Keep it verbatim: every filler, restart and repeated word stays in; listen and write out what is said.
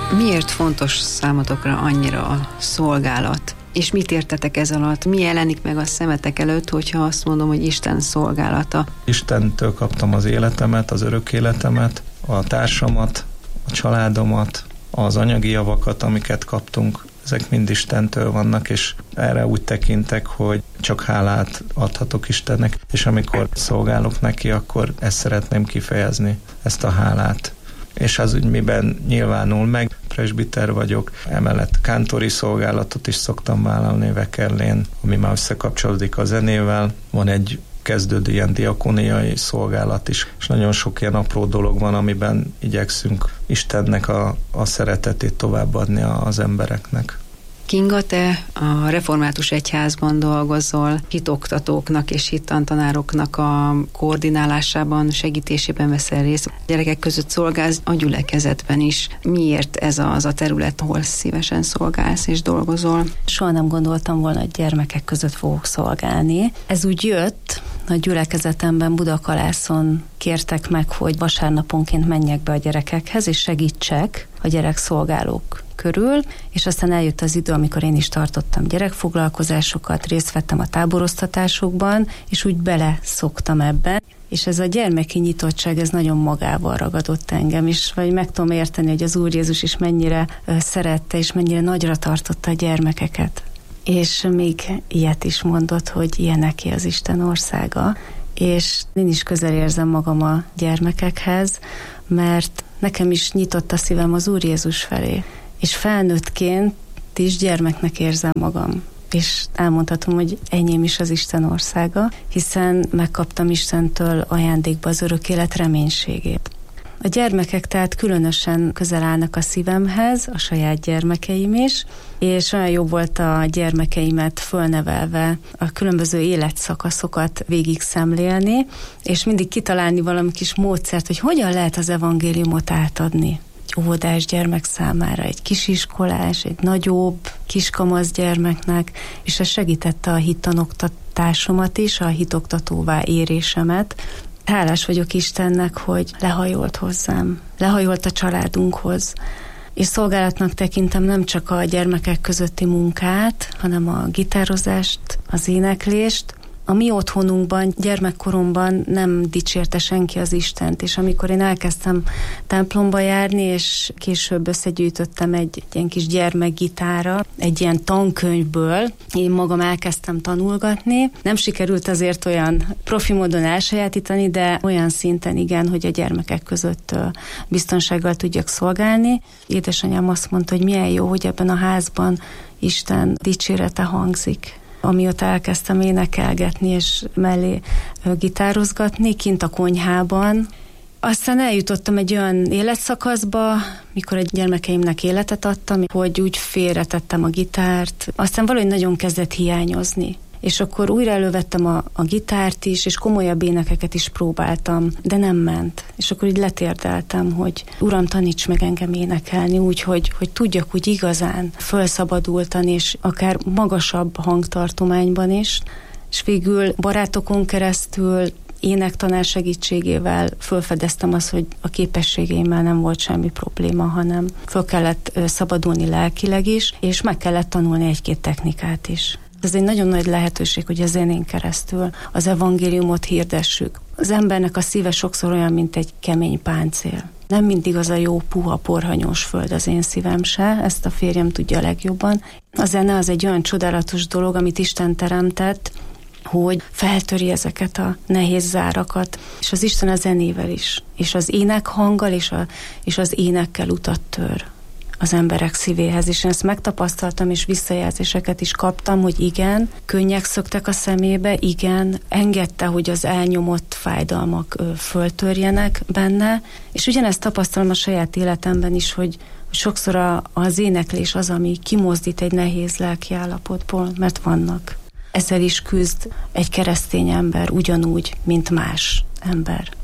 Miért fontos számotokra annyira a szolgálat? És mit értetek ez alatt? Mi jelenik meg a szemetek előtt, hogyha azt mondom, hogy Isten szolgálata? Istentől kaptam az életemet, az örök életemet, a társamat, a családomat, az anyagi javakat, amiket kaptunk. Ezek mind Istentől vannak, és erre úgy tekintek, hogy csak hálát adhatok Istennek, és amikor szolgálok neki, akkor ezt szeretném kifejezni, ezt a hálát. És az úgy miben nyilvánul meg, presbiter vagyok, emellett kántori szolgálatot is szoktam vállalni Vekerlén, ami már összekapcsolódik a zenével. Van egy kezdődő ilyen diakóniai szolgálat is, és nagyon sok ilyen apró dolog van, amiben igyekszünk Istennek a, a szeretetét továbbadni az embereknek. Kinga, te a református egyházban dolgozol, hitoktatóknak és hittantanároknak a koordinálásában, segítésében veszel részt. A gyerekek között szolgálsz a gyülekezetben is. Miért ez az a terület, ahol szívesen szolgálsz és dolgozol? Soha nem gondoltam volna, hogy gyermekek között fogok szolgálni. Ez úgy jött, a gyülekezetemben Budakalászon kértek meg, hogy vasárnaponként menjek be a gyerekekhez, és segítsek a gyerekszolgálók körül, és aztán eljött az idő, amikor én is tartottam gyerekfoglalkozásokat, részt vettem a táboroztatásokban, és úgy bele szoktam ebben. És ez a gyermeki nyitottság, ez nagyon magával ragadott engem, és vagy meg tudom érteni, hogy az Úr Jézus is mennyire szerette, és mennyire nagyra tartotta a gyermekeket. És még ilyet is mondott, hogy ilyeneké az Isten országa, és én is közel érzem magam a gyermekekhez, mert nekem is nyitott a szívem az Úr Jézus felé, és felnőttként is gyermeknek érzem magam. És elmondhatom, hogy enyém is az Isten országa, hiszen megkaptam Istentől ajándékba az örök élet reménységét. A gyermekek tehát különösen közel állnak a szívemhez, a saját gyermekeim is, és olyan jó volt a gyermekeimet fölnevelve a különböző életszakaszokat végig szemlélni, és mindig kitalálni valami kis módszert, hogy hogyan lehet az evangéliumot átadni. Egy óvodás gyermek számára, egy kisiskolás, egy nagyobb, kiskamasz gyermeknek, és ez segítette a hittanoktatásomat is, a hitoktatóvá érésemet. Hálás vagyok Istennek, hogy lehajolt hozzám, lehajolt a családunkhoz, és szolgálatnak tekintem nem csak a gyermekek közötti munkát, hanem a gitározást, az éneklést. A mi otthonunkban, gyermekkoromban nem dicsérte senki az Istent, és amikor én elkezdtem templomba járni, és később összegyűjtöttem egy, egy ilyen kis gyermekgitára, egy ilyen tankönyvből, én magam elkezdtem tanulgatni. Nem sikerült azért olyan profi módon elsajátítani, de olyan szinten igen, hogy a gyermekek között biztonsággal tudjak szolgálni. Édesanyám azt mondta, hogy milyen jó, hogy ebben a házban Isten dicsérete hangzik. Amióta elkezdtem énekelgetni és mellé gitározgatni kint a konyhában. Aztán eljutottam egy olyan életszakaszba, mikor egy gyermekeimnek életet adtam, hogy úgy félretettem a gitárt. Aztán valahogy nagyon kezdett hiányozni. És akkor újra elővettem a, a gitárt is, és komolyabb énekeket is próbáltam, de nem ment. És akkor így letérdeltem, hogy Uram, taníts meg engem énekelni úgy, hogy, hogy tudjak úgy igazán felszabadultan, és akár magasabb hangtartományban is. És végül barátokon keresztül, énektanár segítségével felfedeztem azt, hogy a képességeimmel nem volt semmi probléma, hanem föl kellett szabadulni lelkileg is, és meg kellett tanulni egy-két technikát is. Ez egy nagyon nagy lehetőség, hogy a zenén keresztül az evangéliumot hirdessük. Az embernek a szíve sokszor olyan, mint egy kemény páncél. Nem mindig az a jó, puha, porhanyós föld az én szívem se, ezt a férjem tudja a legjobban. A zene az egy olyan csodálatos dolog, amit Isten teremtett, hogy feltöri ezeket a nehéz zárakat, és az Isten a zenével is, és az énekhanggal, és, a, és az énekkel utat tör az emberek szívéhez, és én ezt megtapasztaltam, és visszajelzéseket is kaptam, hogy igen, könnyek szöktek a szemébe, igen, engedte, hogy az elnyomott fájdalmak ö, föltörjenek benne, és ugyanezt tapasztalom a saját életemben is, hogy sokszor a, az éneklés az, ami kimozdít egy nehéz lelki állapotból, mert vannak. Ezzel is küzd egy keresztény ember ugyanúgy, mint más ember.